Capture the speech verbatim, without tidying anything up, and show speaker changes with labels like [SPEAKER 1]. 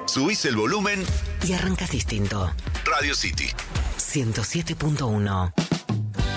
[SPEAKER 1] Subís el volumen
[SPEAKER 2] y arrancas distinto.
[SPEAKER 1] Radio City
[SPEAKER 2] ciento siete punto uno.